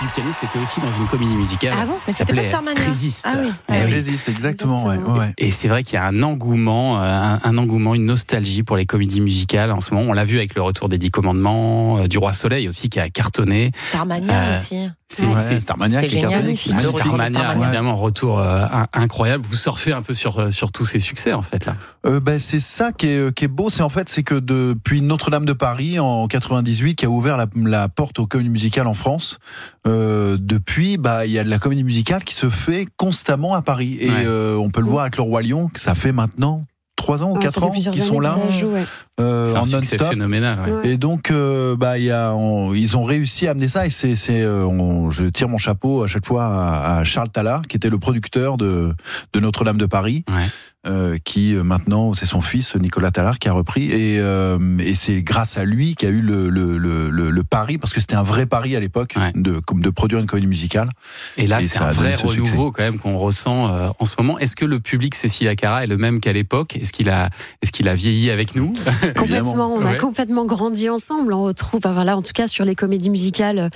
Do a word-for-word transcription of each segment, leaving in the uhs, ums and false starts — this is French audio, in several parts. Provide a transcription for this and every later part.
pianiste était aussi dans une comédie musicale. Ah bon? Mais c'était pas Starmania. Résiste. Ah oui. Eh oui. Résiste, exactement. Exactement. Ouais, ouais. Et c'est vrai qu'il y a un engouement, un, un engouement, une nostalgie pour les comédies musicales en ce moment. On l'a vu avec le retour des Dix Commandements, euh, du Roi Soleil aussi qui a cartonné. Starmania Euh, aussi. C'est, Ouais, c'est Starmania C'était qui est génial. cartonné. Film Ah, de retour de Starmania, Starmania. évidemment, retour euh, un- incroyable. Vous surfez un peu sur, sur tous ces succès en fait là. Euh, ben, c'est ça qui est, qui est beau, c'est en fait c'est que depuis Notre-Dame de Paris en quatre-vingt-dix-huit qui a ouvert la, la porte aux comédies musicales en France, euh, depuis bah il y a de la comédie musicale qui se fait constamment à Paris et Ouais. euh, on peut le Mmh. voir avec le Roi Lion que ça fait maintenant trois ans ou Ouais, quatre ça fait ans plusieurs qu'ils années sont que là ça joue, ouais. euh, C'est un en succès non-stop. phénoménal. Ouais. Ouais. Et donc, euh, bah, il y a, on- ils ont réussi à amener ça. Et c'est, c'est, euh, on- je tire mon chapeau à chaque fois à, à Charles Tallard, qui était le producteur de, de Notre-Dame de Paris, Ouais. euh, qui euh, maintenant c'est son fils Nicolas Tallard qui a repris. Et, euh, et c'est grâce à lui qu'il y a eu le, le, le, le, le pari, parce que c'était un vrai pari à l'époque Ouais. de, comme de produire une comédie musicale. Et là, Et c'est ça un a donné vrai ce succès. renouveau quand même qu'on ressent euh, en ce moment. Est-ce que le public Cecilia Cara est le même qu'à l'époque? Est-ce qu'il a, est-ce qu'il a vieilli avec nous? Complètement, on a Ouais. complètement grandi ensemble. On retrouve, enfin, voilà, en tout cas sur les comédies musicales,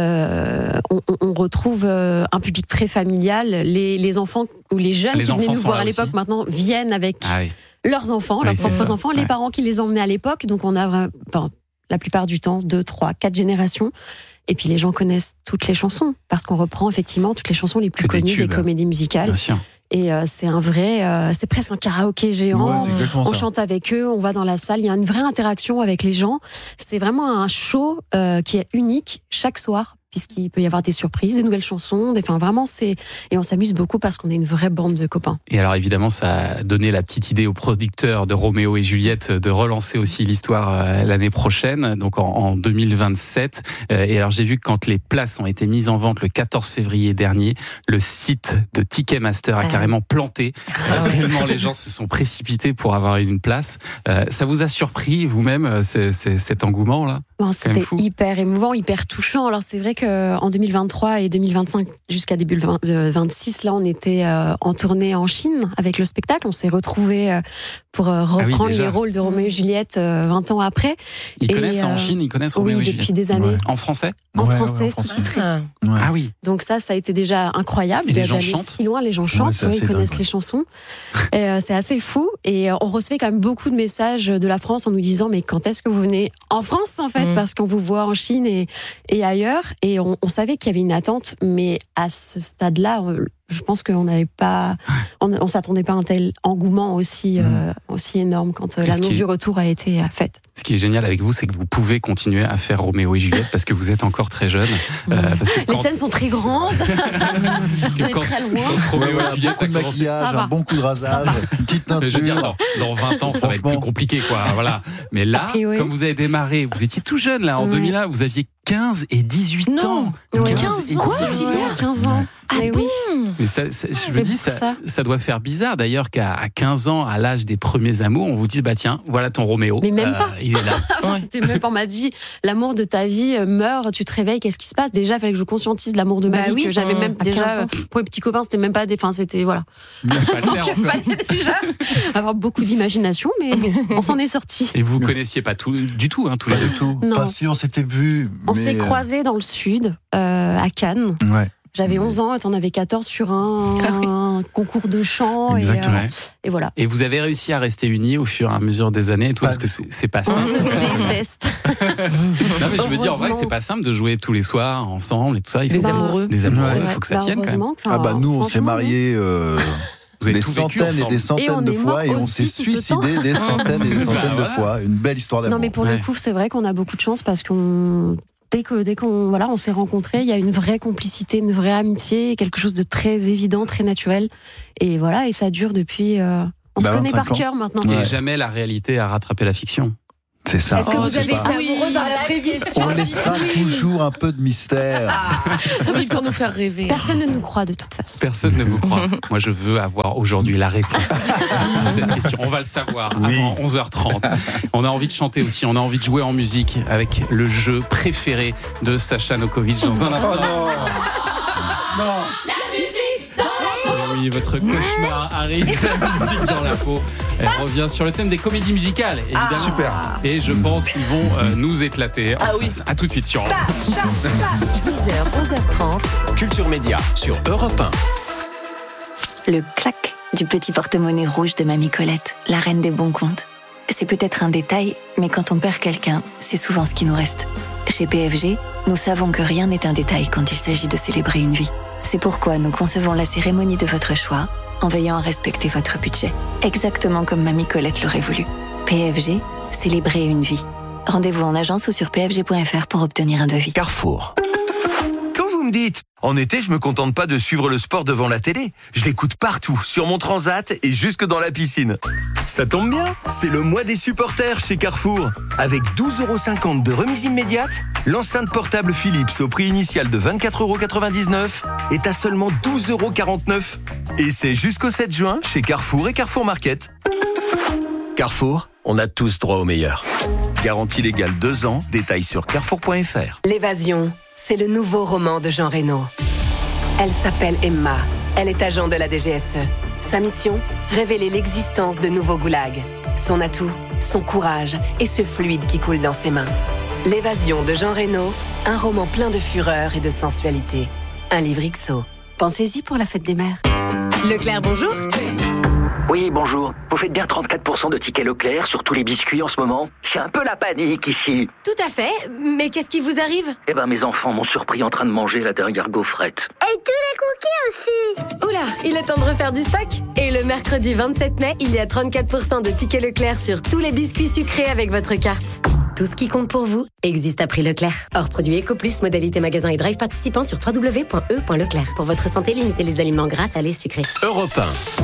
euh, on, on- on retrouve euh, un public très familial. Les, les enfants ou les jeunes Les qui venaient enfants nous sont voir là à l'époque aussi. maintenant viennent avec Ah oui. leurs enfants, Oui, leurs c'est propres ça. enfants, les Ouais. parents qui les emmenaient à l'époque. Donc on a vraiment, enfin, la plupart du temps deux, trois, quatre générations. Et puis les gens connaissent toutes les chansons parce qu'on reprend effectivement toutes les chansons les plus Que des connues des tubes. comédies musicales. Bien sûr. Et euh, c'est un vrai, euh, c'est presque un karaoké géant. Ouais, c'est exactement On ça. chante avec eux, on va dans la salle, il y a une vraie interaction avec les gens. C'est vraiment un show euh, qui est unique chaque soir, puisqu'il peut y avoir des surprises, des nouvelles chansons, des, enfin vraiment c'est, et on s'amuse beaucoup parce qu'on est une vraie bande de copains. Et alors évidemment, ça a donné la petite idée aux producteurs de Roméo et Juliette de relancer aussi l'histoire euh, l'année prochaine, donc en, en deux mille vingt-sept. Euh, et alors j'ai vu que quand les places ont été mises en vente le quatorze février dernier, le site de Ticketmaster a Ah. carrément planté, euh, tellement les gens se sont précipités pour avoir une place. Euh, ça vous a surpris vous-même, euh, c'est, c'est, cet engouement-là? Bon, même c'était fou. hyper émouvant, hyper touchant. Alors c'est vrai qu'en deux mille vingt-trois et deux mille vingt-cinq jusqu'à début vingt- euh, vingt-six, là on était euh, en tournée en Chine avec le spectacle. On s'est retrouvés euh, pour euh, oui, reprendre déjà. les rôles de Roméo et Juliette euh, vingt ans après. Ils Et, connaissent en euh, Chine, ils connaissent Roméo Oui, et Juliette. depuis des années. Ouais. En français? En Ouais, ouais, français, en français. sous-titré. Ah. Ouais. Ah oui. Donc ça, ça a été déjà incroyable Et les gens d'aller chantent si loin. Les gens chantent, c'est ouais, assez ils connaissent dingue, les chansons. Et euh, c'est assez fou. Et euh, on recevait quand même beaucoup de messages de la France en nous disant mais quand est-ce que vous venez en France en fait, Mm. parce qu'on vous voit en Chine et, et ailleurs. Et on, on savait qu'il y avait une attente, mais à ce stade-là, on- je pense qu'on n'avait pas, on, on s'attendait pas à un tel engouement aussi euh, aussi énorme quand euh, Et ce l'annonce qui est- du retour a été euh, faite. Ce qui est génial avec vous, c'est que vous pouvez continuer à faire Roméo et Juliette parce que vous êtes encore très jeune. Euh, parce que Les quand- scènes sont très grandes parce qu'on est quand- très loin. quand Roméo et Voilà, Juliette beaucoup de a commencé- maquillage, Ça va. un bon coup de rasage, une petite Mais je veux dire, teinture. dans, dans vingt ans, ça va être plus Franchement. compliqué, quoi. Voilà. Mais là, A priori. comme vous avez démarré, vous étiez tout jeune, là, en Ouais. deux mille un, vous aviez quinze et dix-huit Non. ans. Ouais. quinze et ans, dix-huit Quoi, ans. quinze ans. Ah Mais bon oui. Mais ça, ça- je C'est me dis, pour ça, ça. ça doit faire bizarre d'ailleurs qu'à à quinze ans, à l'âge des premiers amours, on vous dise, bah tiens, voilà ton Roméo. Mais même pas. Il est là. Enfin, Ouais. c'était même pas, on m'a dit l'amour de ta vie euh, meurt, tu te réveilles, qu'est-ce qui se passe? Déjà, il fallait que je conscientise l'amour de ma Bah vie oui, que j'avais mmh, même à déjà quinze ans. euh, pour les petits copains, c'était même pas des, enfin c'était voilà. C'est pas le faire Il encore. fallait déjà avoir beaucoup d'imagination, mais bon, on s'en est sorti. Et vous connaissiez pas tout, du tout, hein, tous les Pas deux. du tout. Non. Pas si on s'était vu. On mais, s'est euh, croisés dans le sud, euh, à Cannes. Ouais. J'avais onze ans et t'en avais quatorze sur un, un concours de chant et, Exactement. euh, Ouais. et voilà. Et vous avez réussi à rester unis au fur et à mesure des années et tout, Pas parce que du c'est, c'est pas On simple. se déteste. Non, mais je veux dire, en vrai, Heureusement. c'est pas simple de jouer tous les soirs ensemble et tout ça. Il faut Des Bah, amoureux. des amoureux, C'est il vrai. faut que ça Bah, tienne quand même. heureusement, enfin, Ah bah nous on s'est franchement, mariés euh, Vous avez des tout vécu centaines et ensemble. des Et centaines on de est fois morts et on aussi s'est tout le temps. suicidés des centaines et des centaines Bah, de voilà. fois. Une belle histoire d'amour. Non, mais pour Ouais. le coup, c'est vrai qu'on a beaucoup de chance parce qu'on dès que dès qu'on voilà, on s'est rencontrés, il y a une vraie complicité, une vraie amitié, quelque chose de très évident, très naturel. Et voilà, et ça dure depuis. euh, on Bah, se connaît vingt-cinq par ans. cœur maintenant. Et Ouais. jamais la réalité a rattrapé la fiction. C'est ça. Est-ce que Oh, vous c'est avez pas- été Oui, amoureux dans la la vraie vie? On laissera toujours un peu de mystère. Oui, pour nous faire rêver. Personne ne nous croit de toute façon. Personne ne vous croit. Moi, je veux avoir aujourd'hui la réponse à cette question. On va le savoir Oui. avant onze heures trente. On a envie de chanter aussi. On a envie de jouer en musique avec le jeu préféré de Sacha Nokovic dans un instant. non. Et oui, votre cauchemar arrive, la musique dans la peau. Elle revient sur le thème des comédies musicales, évidemment. Super. Et je pense qu'ils vont euh, nous éclater. Ah oui. À tout de suite sur dix heures, onze heures trente. Culture Média sur Europe un. Le clac du petit porte-monnaie rouge de Mamie Colette, la reine des bons comptes. C'est peut-être un détail, mais quand on perd quelqu'un, c'est souvent ce qui nous reste. Chez P F G, nous savons que rien n'est un détail quand il s'agit de célébrer une vie. C'est pourquoi nous concevons la cérémonie de votre choix en veillant à respecter votre budget. Exactement comme Mamie Colette l'aurait voulu. P F G, célébrer une vie. Rendez-vous en agence ou sur p f g point f r pour obtenir un devis. Carrefour. Quand vous me dites, en été, je me contente pas de suivre le sport devant la télé. Je l'écoute partout, sur mon transat et jusque dans la piscine. Ça tombe bien, c'est le mois des supporters chez Carrefour. Avec douze euros cinquante de remise immédiate, l'enceinte portable Philips au prix initial de vingt-quatre euros quatre-vingt-dix-neuf est à seulement douze euros quarante-neuf. Et c'est jusqu'au sept juin chez Carrefour et Carrefour Market. Carrefour, on a tous droit au meilleur. Garantie légale deux ans, détails sur carrefour point f r. L'évasion, c'est le nouveau roman de Jean Reno. Elle s'appelle Emma, elle est agent de la D G S E. Sa mission, révéler l'existence de nouveaux goulags. Son atout, son courage et ce fluide qui coule dans ses mains. L'évasion de Jean Reno, un roman plein de fureur et de sensualité. Un livre X O. Pensez-y pour la fête des mères. Leclerc, bonjour. Oui, bonjour. Vous faites bien trente-quatre pour cent de tickets Leclerc sur tous les biscuits en ce moment? C'est un peu la panique ici. Tout à fait, mais qu'est-ce qui vous arrive? Eh ben, mes enfants m'ont surpris en train de manger la dernière gaufrette. Et tous les cookies aussi. Oula, il est temps de refaire du stock. Et le mercredi vingt-sept mai, il y a trente-quatre pour cent de tickets Leclerc sur tous les biscuits sucrés avec votre carte. Tout ce qui compte pour vous existe à prix Leclerc. Hors produit EcoPlus, modalité magasin et drive participant sur w w w point e point leclerc. Pour votre santé, limitez les aliments gras, salés, sucrés. Europe un.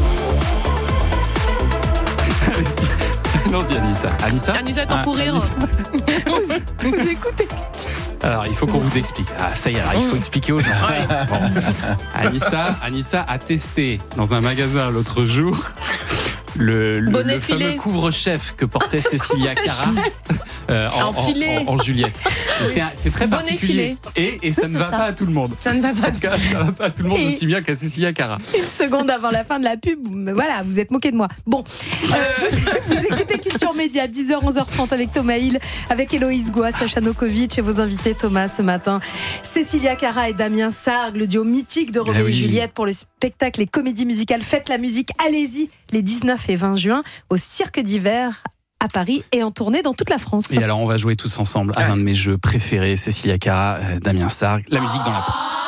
Allons-y, Anissa. Anissa Anissa est en Ah, fou rire. Anissa. vous, vous écoutez. Alors, il faut qu'on vous explique. Ah, ça y est, alors, il faut expliquer aux gens. Bon. Anissa, Anissa a testé dans un magasin l'autre jour le, le, Bonnet le filet. fameux couvre-chef que portait Cécilia Cara euh, en, En filet. en, en, en Juliette. Et C'est, c'est très Bonnet particulier. Et, et ça Oui, ne c'est va ça. pas à tout le monde. Ça ne va En pas. tout cas, ça va pas à tout le monde Et- aussi bien qu'à Cécilia Cara. Une seconde avant la fin de la pub, voilà, vous êtes moqué de moi. Bon, euh, vous, vous écoutez Culture Média, dix heures, onze heures trente avec Thomas Hill, avec Héloïse Goua, Sacha Nokovic et vos invités Thomas ce matin, Cécilia Cara et Damien Sargue, le duo mythique de Roméo Ah oui. et Juliette pour le spectacle et comédie musicale Faites la musique, allez-y, les dix-neuf et vingt juin au Cirque d'hiver à Paris et en tournée dans toute la France. Et alors, on va jouer tous ensemble à l'un de mes jeux préférés, Cécilia Cara, euh, Damien Sargue, la musique dans la peau.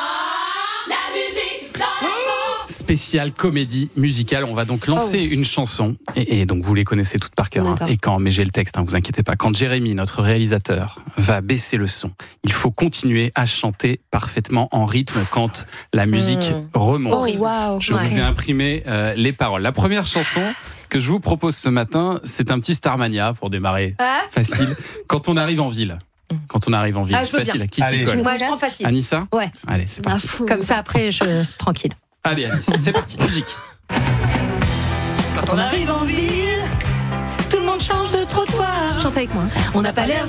Spéciale comédie musicale. On va donc lancer une chanson et, et donc vous les connaissez toutes par cœur. hein. D'accord. Et quand, mais j'ai le texte, hein, vous inquiétez pas. Quand Jérémy, notre réalisateur, va baisser le son, il faut continuer à chanter parfaitement en rythme quand la musique remonte. Oh, waouh. Je vous ai imprimé euh, les paroles. La première chanson que je vous propose ce matin, c'est un petit Starmania pour démarrer. Ah, Facile. Quand on arrive en ville. Quand on arrive en ville, Ah, je c'est veux facile. bien. Qui s'y Allez. colle? moi je prends facile. Anissa? Ouais. Allez, c'est À parti. fond. Comme ça après je suis tranquille. Allez, Anissa, c'est parti. Musique. Quand on arrive en ville, tout le monde change de trottoir. Chante avec moi. On n'a pas l'air